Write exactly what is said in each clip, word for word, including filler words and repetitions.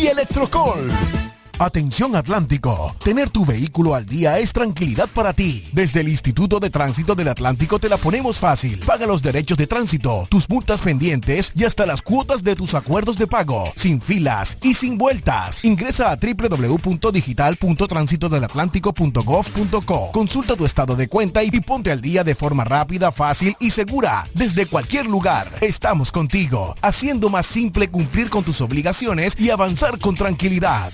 y Electrocol. Atención Atlántico, tener tu vehículo al día es tranquilidad para ti. Desde el Instituto de Tránsito del Atlántico te la ponemos fácil. Paga los derechos de tránsito, tus multas pendientes y hasta las cuotas de tus acuerdos de pago, sin filas y sin vueltas. Ingresa a doble u doble u doble u punto digital punto tránsito del atlántico punto gov punto co. Consulta tu estado de cuenta y ponte al día de forma rápida, fácil y segura. Desde cualquier lugar, estamos contigo, haciendo más simple cumplir con tus obligaciones y avanzar con tranquilidad.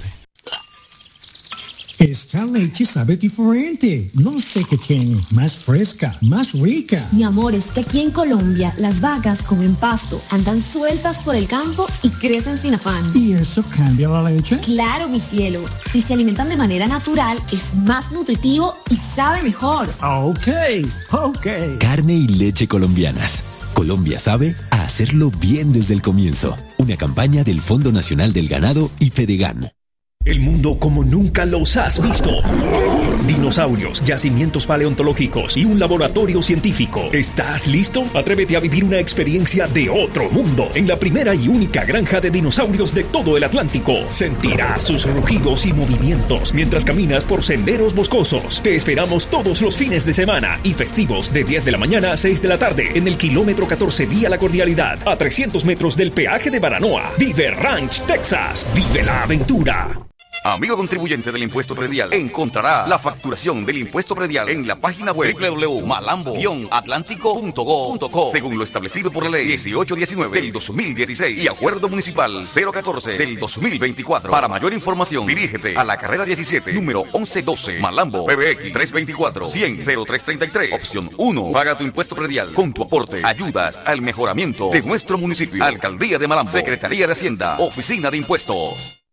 Esta leche sabe diferente. No sé qué tiene. Más fresca, más rica. Mi amor, es que aquí en Colombia las vacas comen pasto, andan sueltas por el campo y crecen sin afán. ¿Y eso cambia la leche? Claro, mi cielo. Si se alimentan de manera natural, es más nutritivo y sabe mejor. Ok, ok. Carne y leche colombianas. Colombia sabe a hacerlo bien desde el comienzo. Una campaña del Fondo Nacional del Ganado y Fedegan. El mundo como nunca los has visto. Dinosaurios, yacimientos paleontológicos y un laboratorio científico. ¿Estás listo? Atrévete a vivir una experiencia de otro mundo en la primera y única granja de dinosaurios de todo el Atlántico. Sentirás sus rugidos y movimientos mientras caminas por senderos boscosos. Te esperamos todos los fines de semana y festivos de diez de la mañana a seis de la tarde en el kilómetro catorce vía La Cordialidad, a trescientos metros del peaje de Baranoa. Vive Ranch, Texas. Vive la aventura. Amigo contribuyente del impuesto predial, encontrará la facturación del impuesto predial en la página web doble u doble u doble u punto malambo guion atlántico punto gov punto co, según lo establecido por la ley dieciocho diecinueve del dos mil dieciséis y acuerdo municipal cero catorce del dos mil veinticuatro. Para mayor información, dirígete a la carrera diecisiete, número once doce, Malambo, P B X tres veinticuatro, cien, cero tres treinta y tres, opción uno. Paga tu impuesto predial. Con tu aporte ayudas al mejoramiento de nuestro municipio. Alcaldía de Malambo, Secretaría de Hacienda, Oficina de Impuestos.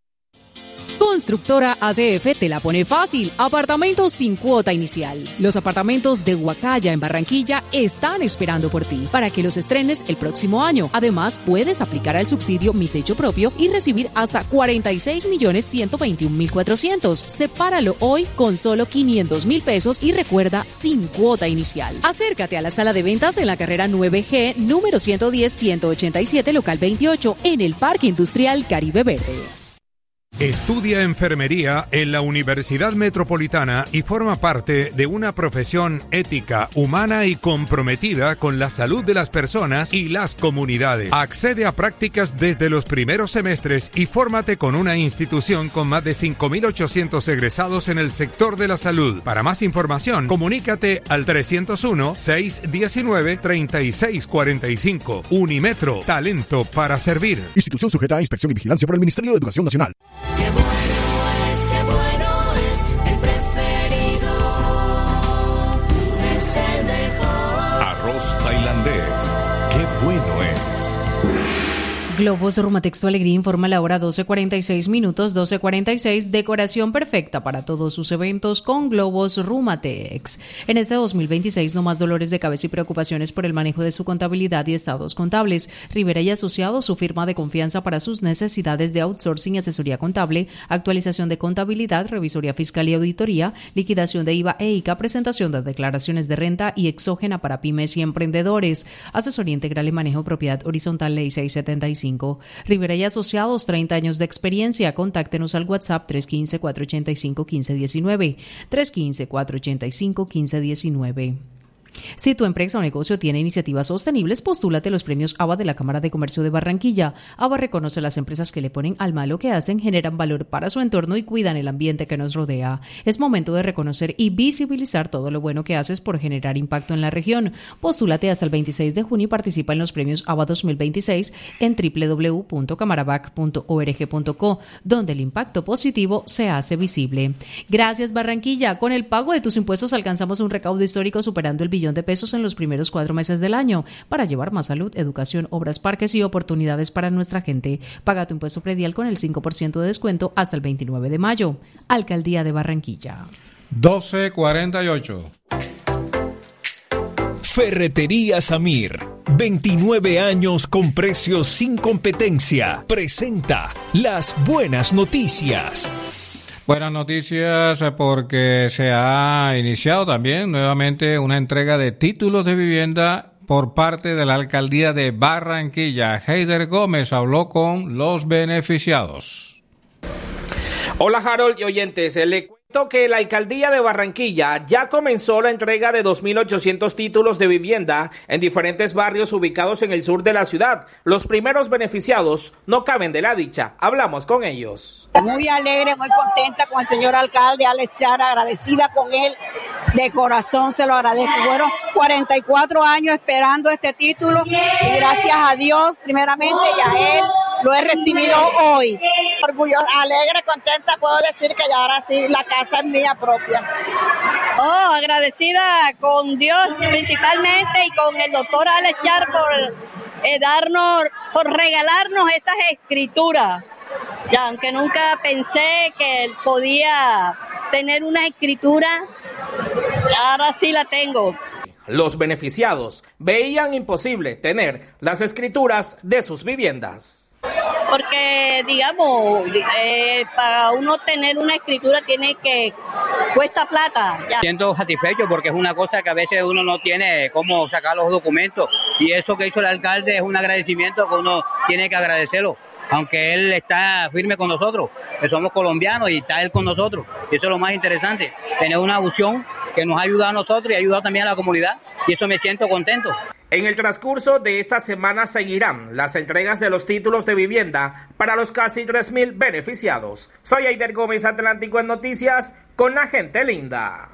Constructora A C F te la pone fácil. Apartamentos sin cuota inicial. Los apartamentos de Huacaya en Barranquilla están esperando por ti para que los estrenes el próximo año. Además, puedes aplicar al subsidio Mi Techo Propio y recibir hasta cuarenta y seis millones ciento veintiún mil cuatrocientos. Sepáralo hoy con solo quinientos mil pesos y recuerda, sin cuota inicial. Acércate a la sala de ventas en la carrera nueve G, número ciento diez, ciento ochenta y siete, local veintiocho, en el Parque Industrial Caribe Verde. Estudia enfermería en la Universidad Metropolitana y forma parte de una profesión ética, humana y comprometida con la salud de las personas y las comunidades. Accede a prácticas desde los primeros semestres y fórmate con una institución con más de cinco mil ochocientos egresados en el sector de la salud. Para más información, comunícate al trescientos uno, seiscientos diecinueve, treinta y seis cuarenta y cinco. Unimetro, talento para servir. Institución sujeta a inspección y vigilancia por el Ministerio de Educación Nacional. Qué bueno es, qué bueno es, el preferido es el mejor. Arroz tailandés, qué bueno es. Globos Rumatex Alegría informa la hora doce cuarenta y seis minutos, doce cuarenta y seis, decoración perfecta para todos sus eventos con Globos Rumatex. En este dos mil veintiséis no más dolores de cabeza y preocupaciones por el manejo de su contabilidad y estados contables. Rivera y Asociados, su firma de confianza para sus necesidades de outsourcing y asesoría contable, actualización de contabilidad, revisoría fiscal y auditoría, liquidación de I V A e I C A, presentación de declaraciones de renta y exógena para pymes y emprendedores. Asesoría integral y manejo de propiedad horizontal, ley seiscientos setenta y cinco. Rivera y Asociados, treinta años de experiencia. Contáctenos al WhatsApp tres uno cinco, cuatro ocho cinco, uno cinco uno nueve, tres uno cinco, cuatro ocho cinco, uno cinco uno nueve. Si tu empresa o negocio tiene iniciativas sostenibles, postúlate los premios A B A de la Cámara de Comercio de Barranquilla. A B A reconoce a las empresas que le ponen alma a lo que hacen, generan valor para su entorno y cuidan el ambiente que nos rodea. Es momento de reconocer y visibilizar todo lo bueno que haces por generar impacto en la región. Postúlate hasta el veintiséis de junio y participa en los premios A B A dos mil veintiséis en doble u doble u doble u punto camarabac punto org punto co, donde el impacto positivo se hace visible. Gracias, Barranquilla. Con el pago de tus impuestos alcanzamos un recaudo histórico superando el billón de pesos en los primeros cuatro meses del año para llevar más salud, educación, obras, parques y oportunidades para nuestra gente. Paga tu impuesto predial con el cinco por ciento de descuento hasta el veintinueve de mayo. Alcaldía de Barranquilla. doce cuarenta y ocho. Ferretería Samir, veintinueve años con precios sin competencia. Presenta las buenas noticias. Buenas noticias porque se ha iniciado también nuevamente una entrega de títulos de vivienda por parte de la Alcaldía de Barranquilla. Heider Gómez habló con los beneficiados. Hola Harold y oyentes, le cuento que la alcaldía de Barranquilla ya comenzó la entrega de dos mil ochocientos títulos de vivienda en diferentes barrios ubicados en el sur de la ciudad. Los primeros beneficiados no caben de la dicha. Hablamos con ellos. Muy alegre, muy contenta con el señor alcalde Alex Chara, agradecida con él, de corazón se lo agradezco. Fueron cuarenta y cuatro años esperando este título y gracias a Dios primeramente y a él lo he recibido hoy. Orgullosa, alegre, contenta, puedo decir que ya ahora sí la casa es mía propia. Oh, agradecida con Dios principalmente y con el doctor Alex Char por eh, darnos, por regalarnos estas escrituras. Ya, aunque nunca pensé que él podía tener una escritura, ahora sí la tengo. Los beneficiados veían imposible tener las escrituras de sus viviendas. Porque, digamos, eh, para uno tener una escritura tiene que, cuesta plata. Ya. Siento satisfecho porque es una cosa que a veces uno no tiene cómo sacar los documentos y eso que hizo el alcalde es un agradecimiento que uno tiene que agradecerlo. Aunque él está firme con nosotros, que somos colombianos y está él con nosotros. Y eso es lo más interesante, tener una opción que nos ha ayudado a nosotros y ha ayudado también a la comunidad. Y eso me siento contento. En el transcurso de esta semana seguirán las entregas de los títulos de vivienda para los casi tres mil beneficiados. Soy Aider Gómez, Atlántico en Noticias, con la gente linda.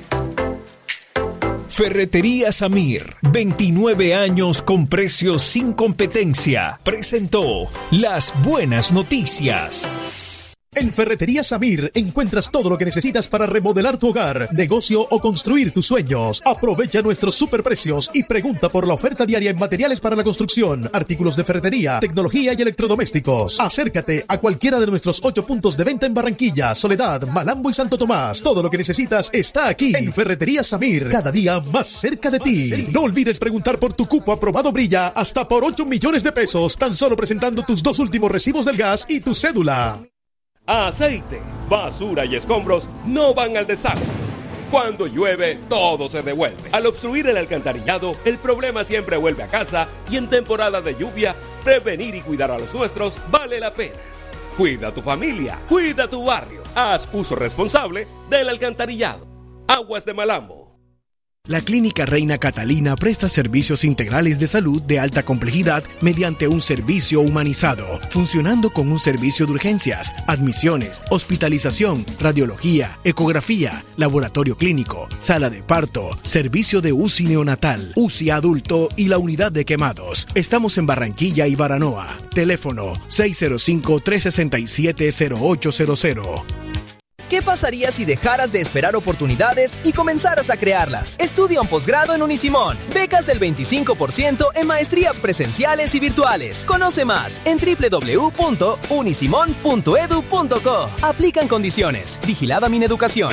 Ferretería Samir, veintinueve años con precios sin competencia, presentó Las Buenas Noticias. En Ferretería Samir encuentras todo lo que necesitas para remodelar tu hogar, negocio o construir tus sueños. Aprovecha nuestros superprecios y pregunta por la oferta diaria en materiales para la construcción, artículos de ferretería, tecnología y electrodomésticos. Acércate a cualquiera de nuestros ocho puntos de venta en Barranquilla, Soledad, Malambo y Santo Tomás. Todo lo que necesitas está aquí en Ferretería Samir, cada día más cerca de ti. No olvides preguntar por tu cupo aprobado Brilla hasta por ocho millones de pesos, tan solo presentando tus dos últimos recibos del gas y tu cédula. Aceite, basura y escombros no van al desagüe. Cuando llueve, todo se devuelve. Al obstruir el alcantarillado, el problema siempre vuelve a casa y en temporada de lluvia, prevenir y cuidar a los nuestros vale la pena. Cuida a tu familia, cuida tu barrio. Haz uso responsable del alcantarillado. Aguas de Malambo. La Clínica Reina Catalina presta servicios integrales de salud de alta complejidad mediante un servicio humanizado, funcionando con un servicio de urgencias, admisiones, hospitalización, radiología, ecografía, laboratorio clínico, sala de parto, servicio de U C I neonatal, U C I adulto y la unidad de quemados. Estamos en Barranquilla y Baranoa. Teléfono seis cero cinco, tres seis siete, cero ocho cero cero. ¿Qué pasaría si dejaras de esperar oportunidades y comenzaras a crearlas? Estudia un posgrado en Unisimón. Becas del veinticinco por ciento en maestrías presenciales y virtuales. Conoce más en doble u doble u doble u punto unisimón punto edu punto co. Aplican condiciones. Vigilada Mineducación.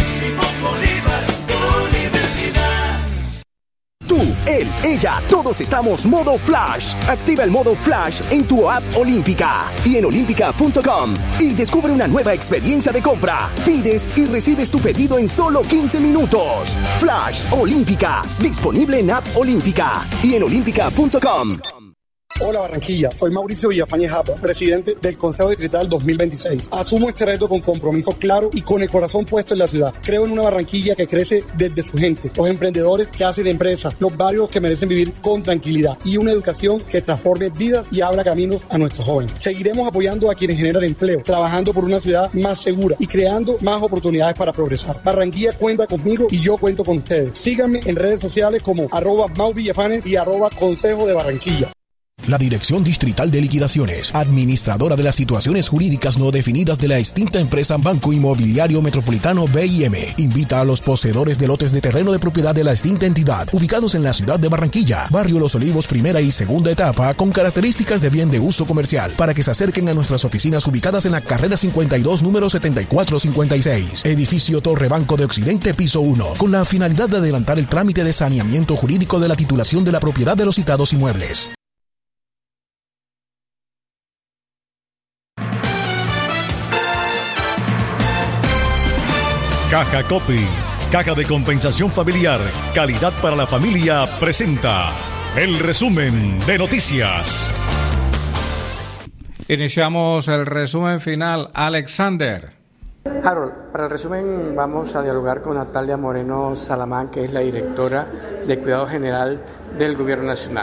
Tú, él, ella, todos estamos modo Flash. Activa el modo Flash en tu app Olímpica y en olímpica punto com y descubre una nueva experiencia de compra. Pides y recibes tu pedido en solo quince minutos. Flash Olímpica, disponible en app Olímpica y en olímpica punto com. Hola Barranquilla, soy Mauricio Villafañe Japa, presidente del Consejo Distrital dos mil veintiséis. Asumo este reto con compromiso claro y con el corazón puesto en la ciudad. Creo en una Barranquilla que crece desde su gente, los emprendedores que hacen empresas, los barrios que merecen vivir con tranquilidad y una educación que transforme vidas y abra caminos a nuestros jóvenes. Seguiremos apoyando a quienes generan empleo, trabajando por una ciudad más segura y creando más oportunidades para progresar. Barranquilla cuenta conmigo y yo cuento con ustedes. Síganme en redes sociales como arroba Mau Villafanes y arroba Consejo de Barranquilla. La Dirección Distrital de Liquidaciones, administradora de las situaciones jurídicas no definidas de la extinta empresa Banco Inmobiliario Metropolitano B I M, invita a los poseedores de lotes de terreno de propiedad de la extinta entidad, ubicados en la ciudad de Barranquilla, Barrio Los Olivos, primera y segunda etapa, con características de bien de uso comercial, para que se acerquen a nuestras oficinas ubicadas en la carrera cincuenta y dos, número setenta y cuatro cincuenta y seis, edificio Torre Banco de Occidente, piso uno, con la finalidad de adelantar el trámite de saneamiento jurídico de la titulación de la propiedad de los citados inmuebles. Caja Copi, caja de compensación familiar, calidad para la familia, presenta el resumen de noticias. Iniciamos el resumen final. Alexander. Harold, para el resumen vamos a dialogar con Natalia Moreno Salamán, que es la directora de Cuidado General del Gobierno Nacional.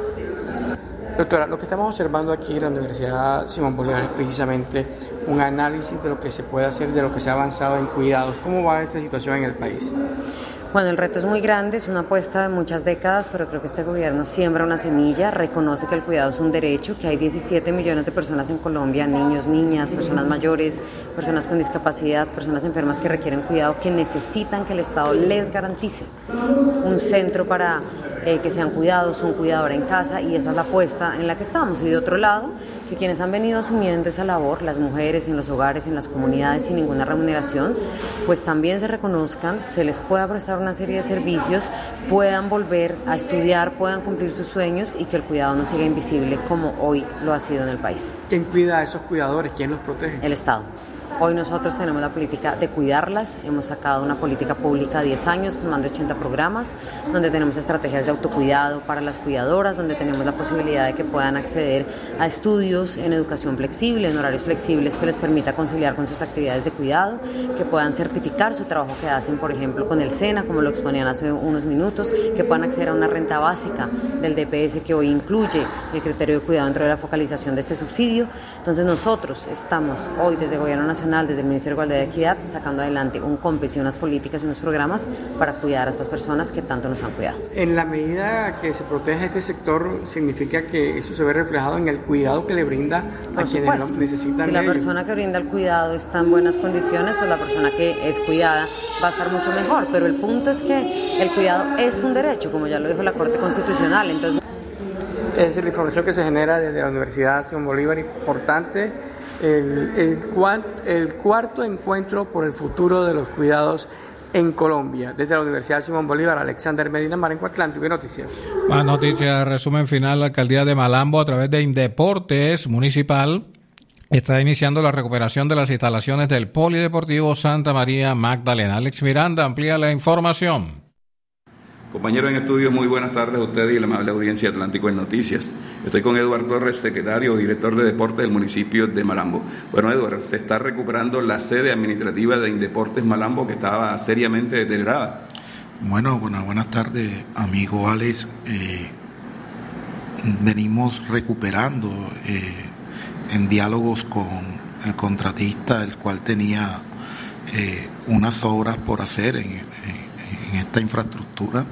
Doctora, lo que estamos observando aquí en la Universidad Simón Bolívar es precisamente un análisis de lo que se puede hacer, de lo que se ha avanzado en cuidados. ¿Cómo va esta situación en el país? Bueno, el reto es muy grande, es una apuesta de muchas décadas, pero creo que este gobierno siembra una semilla, reconoce que el cuidado es un derecho, que hay diecisiete millones de personas en Colombia, niños, niñas, personas mayores, personas con discapacidad, personas enfermas que requieren cuidado, que necesitan que el Estado les garantice un centro para eh, que sean cuidados, un cuidador en casa, y esa es la apuesta en la que estamos. Y de otro lado, que quienes han venido asumiendo esa labor, las mujeres en los hogares, en las comunidades, sin ninguna remuneración, pues también se reconozcan, se les pueda prestar una serie de servicios, puedan volver a estudiar, puedan cumplir sus sueños y que el cuidado no siga invisible como hoy lo ha sido en el país. ¿Quién cuida a esos cuidadores? ¿Quién los protege? El Estado. Hoy nosotros tenemos la política de cuidarlas, hemos sacado una política pública de diez años con más de ochenta programas, donde tenemos estrategias de autocuidado para las cuidadoras, donde tenemos la posibilidad de que puedan acceder a estudios en educación flexible, en horarios flexibles que les permita conciliar con sus actividades de cuidado, que puedan certificar su trabajo que hacen, por ejemplo, con el SENA, como lo exponían hace unos minutos, que puedan acceder a una renta básica del D P S que hoy incluye el criterio de cuidado dentro de la focalización de este subsidio. Entonces nosotros estamos hoy desde el Gobierno Nacional, desde el Ministerio de Igualdad y Equidad, sacando adelante un COMPES y unas políticas y unos programas para cuidar a estas personas que tanto nos han cuidado. En la medida que se protege este sector, ¿significa que eso se ve reflejado en el cuidado que le brinda a quienes lo necesitan? Si la persona que brinda el cuidado está en buenas condiciones, pues la persona que es cuidada va a estar mucho mejor, pero el punto es que el cuidado es un derecho, como ya lo dijo la Corte Constitucional. Entonces, es la información que se genera desde la Universidad Simón Bolívar, importante. El, el, el cuarto encuentro por el futuro de los cuidados en Colombia. Desde la Universidad Simón Bolívar, Alexander Medina, Marenco Atlántico y Noticias. Más noticias, resumen final. La alcaldía de Malambo, a través de Indeportes Municipal, está iniciando la recuperación de las instalaciones del Polideportivo Santa María Magdalena. Alex Miranda amplía la información. Compañeros en estudio, muy buenas tardes a ustedes y la amable audiencia de Atlántico en Noticias. Estoy con Eduardo Torres, secretario o director de Deportes del municipio de Malambo. Bueno, Eduardo, se está recuperando la sede administrativa de Indeportes Malambo, que estaba seriamente deteriorada. Bueno, buenas, buenas tardes, amigo Alex. Eh, venimos recuperando eh, en diálogos con el contratista, el cual tenía eh, unas obras por hacer en, en en esta infraestructura,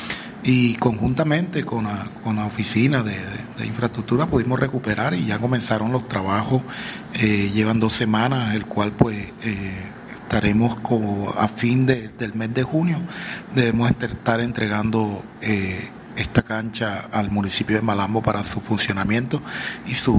y conjuntamente con la, con la oficina de, de, de infraestructura pudimos recuperar y ya comenzaron los trabajos. Eh, llevan dos semanas, el cual pues eh, estaremos como a fin de, del mes de junio debemos estar entregando eh, esta cancha al municipio de Malambo para su funcionamiento y sus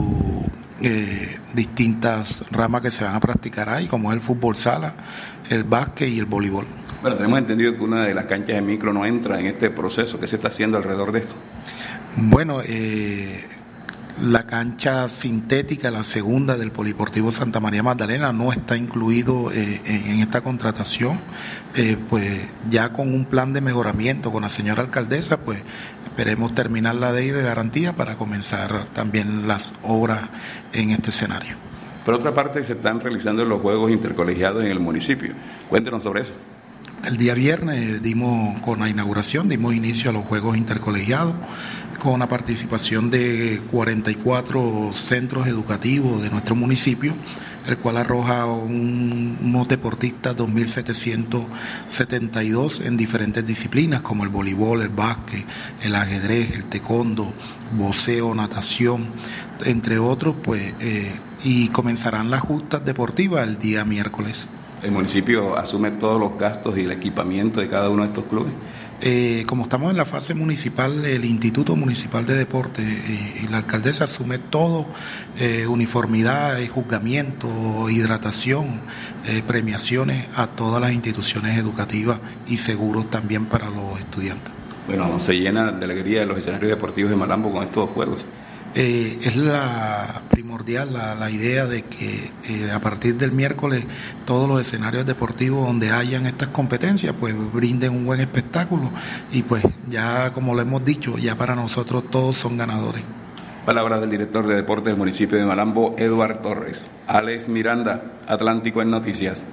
eh, distintas ramas que se van a practicar ahí, como es el fútbol sala, el básquet y el voleibol. Bueno, tenemos entendido que una de las canchas de micro no entra en este proceso. ¿Qué se está haciendo alrededor de esto? Bueno, eh, la cancha sintética, la segunda del Polideportivo Santa María Magdalena, no está incluido eh, en esta contratación. Eh, pues ya con un plan de mejoramiento con la señora alcaldesa, pues esperemos terminar la ley de garantía para comenzar también las obras en este escenario. Por otra parte, se están realizando los juegos intercolegiados en el municipio. Cuéntenos sobre eso. El día viernes dimos, con la inauguración, dimos inicio a los Juegos Intercolegiados con la participación de cuarenta y cuatro centros educativos de nuestro municipio, el cual arroja un, unos deportistas dos mil setecientos setenta y dos en diferentes disciplinas como el voleibol, el básquet, el ajedrez, el taekwondo, boxeo, natación, entre otros, pues, eh, y comenzarán las justas deportivas el día miércoles. ¿El municipio asume todos los gastos y el equipamiento de cada uno de estos clubes? Eh, como estamos en la fase municipal, el Instituto Municipal de Deportes eh, y la alcaldesa asume todo, eh, uniformidad, juzgamiento, hidratación, eh, premiaciones a todas las instituciones educativas y seguros también para los estudiantes. Bueno, se llena de alegría de los escenarios deportivos de Malambo con estos juegos. Eh, es la primordial la, la idea de que eh, a partir del miércoles todos los escenarios deportivos donde hayan estas competencias pues brinden un buen espectáculo y pues ya como lo hemos dicho, ya para nosotros todos son ganadores. Palabras del director de deportes del municipio de Malambo, Eduardo Torres. Alex Miranda, Atlántico en Noticias.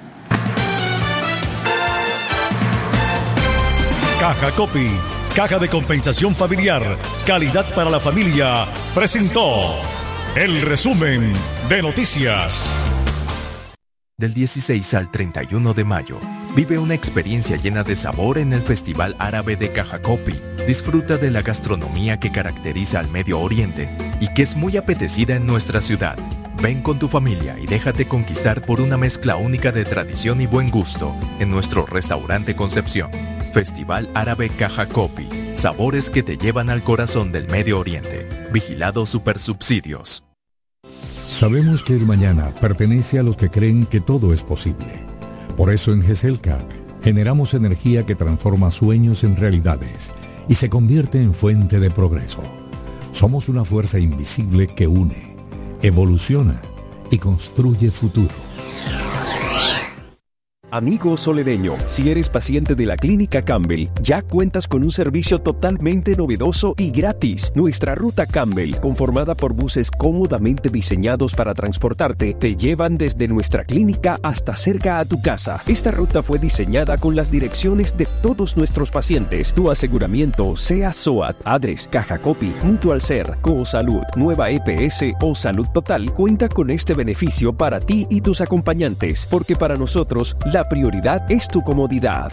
Caja Copy, Caja de Compensación Familiar, calidad para la familia, presentó el resumen de noticias. Del dieciséis al treinta y uno de mayo, vive una experiencia llena de sabor en el Festival Árabe de Caja Copy. Disfruta de la gastronomía que caracteriza al Medio Oriente y que es muy apetecida en nuestra ciudad. Ven con tu familia y déjate conquistar por una mezcla única de tradición y buen gusto en nuestro restaurante Concepción. Festival Árabe Caja Copy. Sabores que te llevan al corazón del Medio Oriente. Vigilado Supersubsidios. Sabemos que el mañana pertenece a los que creen que todo es posible. Por eso en GESELCA generamos energía que transforma sueños en realidades y se convierte en fuente de progreso. Somos una fuerza invisible que une, evoluciona y construye futuro. Amigo soledeño, si eres paciente de la Clínica Campbell, ya cuentas con un servicio totalmente novedoso y gratis. Nuestra ruta Campbell, conformada por buses cómodamente diseñados para transportarte, te llevan desde nuestra clínica hasta cerca a tu casa. Esta ruta fue diseñada con las direcciones de todos nuestros pacientes. Tu aseguramiento, sea SOAT, ADRES, Caja Copy, Mutual Ser, Cosalud, Nueva E P S o Salud Total, cuenta con este beneficio para ti y tus acompañantes, porque para nosotros, la prioridad es tu comodidad.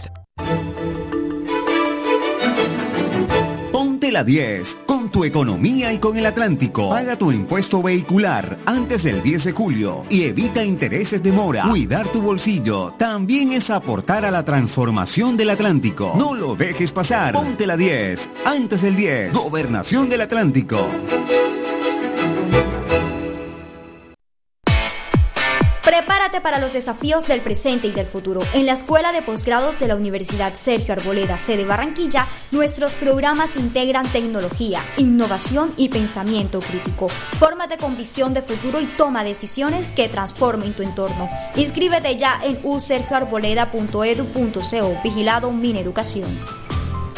Ponte la diez con tu economía y con el Atlántico. Paga tu impuesto vehicular antes del diez de julio y evita intereses de mora. Cuidar tu bolsillo también es aportar a la transformación del Atlántico. No lo dejes pasar. Ponte la diez antes del diez. Gobernación del Atlántico. Prepárate para los desafíos del presente y del futuro. En la Escuela de Posgrados de la Universidad Sergio Arboleda, sede Barranquilla, nuestros programas integran tecnología, innovación y pensamiento crítico. Fórmate con visión de futuro y toma decisiones que transformen tu entorno. Inscríbete ya en u sergio arboleda punto edu punto co. Vigilado Mineducación.